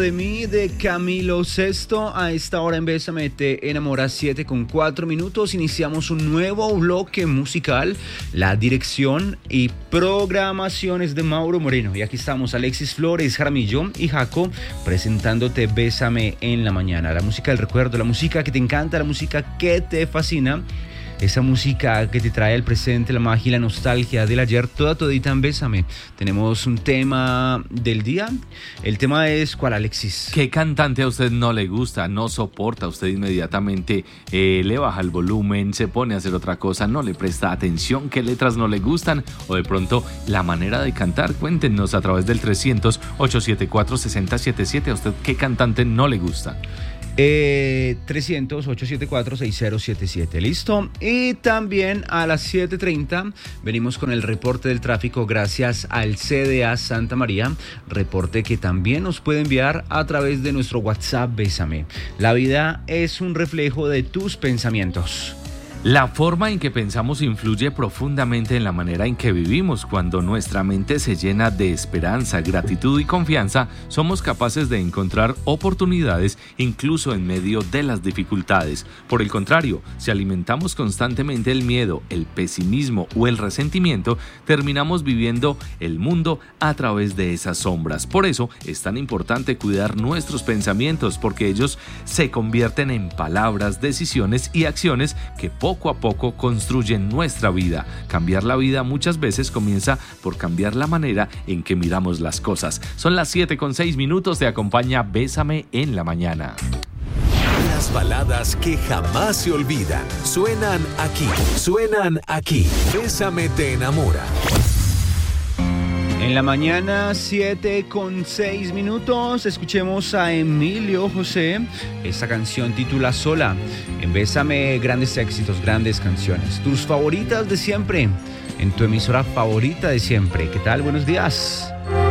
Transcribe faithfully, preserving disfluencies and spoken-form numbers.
de mí de Camilo Sesto. A esta hora en Bésame te enamora, siete con cuatro minutos. Iniciamos un nuevo bloque musical. La dirección y programaciones de Mauro Moreno. Y aquí estamos Alexis Flores, Jaramillo y Jaco presentándote Bésame en la mañana. La música del recuerdo, la música que te encanta, la música que te fascina. Esa música que te trae el presente, la magia y la nostalgia del ayer, toda todita en Bésame. Tenemos un tema del día. El tema es, ¿cuál, Alexis? ¿Qué cantante a usted no le gusta, no soporta? Usted inmediatamente eh, le baja el volumen, se pone a hacer otra cosa, no le presta atención, qué letras no le gustan o de pronto la manera de cantar. Cuéntenos a través del trescientos, ochocientos setenta y cuatro, sesenta setenta y siete. ¿A usted qué cantante no le gusta? Eh, trescientos, ochocientos setenta y cuatro, sesenta setenta y siete, listo. Y también a las siete treinta venimos con el reporte del tráfico gracias al C D A Santa María, reporte que también nos puede enviar a través de nuestro WhatsApp Bésame. La vida es un reflejo de tus pensamientos. La forma en que pensamos influye profundamente en la manera en que vivimos. Cuando nuestra mente se llena de esperanza, gratitud y confianza, somos capaces de encontrar oportunidades incluso en medio de las dificultades. Por el contrario, si alimentamos constantemente el miedo, el pesimismo o el resentimiento, terminamos viviendo el mundo a través de esas sombras. Por eso es tan importante cuidar nuestros pensamientos, porque ellos se convierten en palabras, decisiones y acciones que poco Poco a poco construyen nuestra vida. Cambiar la vida muchas veces comienza por cambiar la manera en que miramos las cosas. Son las siete con seis minutos, te acompaña Bésame en la mañana. Las baladas que jamás se olvidan suenan aquí, suenan aquí. Bésame te enamora. En la mañana, siete con seis minutos, escuchemos a Emilio José. Esta canción titula Sola. En Bésame, grandes éxitos, grandes canciones. Tus favoritas de siempre, en tu emisora favorita de siempre. ¿Qué tal? Buenos días.